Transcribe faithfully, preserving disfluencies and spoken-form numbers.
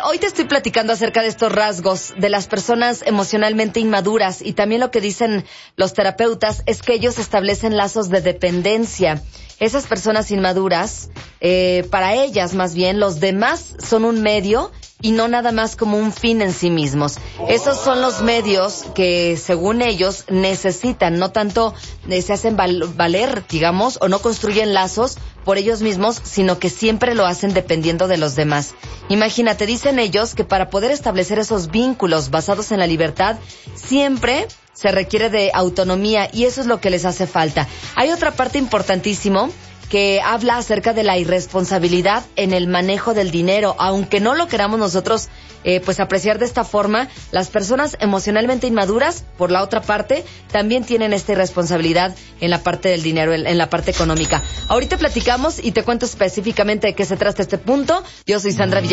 hoy te estoy platicando acerca de estos rasgos de las personas emocionalmente inmaduras, y también lo que dicen los terapeutas es que ellos establecen lazos de dependencia. Esas personas inmaduras, eh, para ellas más bien, los demás son un medio y no nada más como un fin en sí mismos. Esos son los medios que, según ellos, necesitan, no tanto eh, se hacen val- valer, digamos, o no construyen lazos por ellos mismos, sino que siempre lo hacen dependiendo de los demás. Imagínate, dicen ellos que para poder establecer esos vínculos basados en la libertad, siempre se requiere de autonomía, y eso es lo que les hace falta. Hay otra parte importantísimo que habla acerca de la irresponsabilidad en el manejo del dinero. Aunque no lo queramos nosotros eh, pues apreciar de esta forma, las personas emocionalmente inmaduras, por la otra parte, también tienen esta irresponsabilidad en la parte del dinero, en, en la parte económica. Ahorita platicamos y te cuento específicamente de qué se trata este punto. Yo soy Sandra Villar.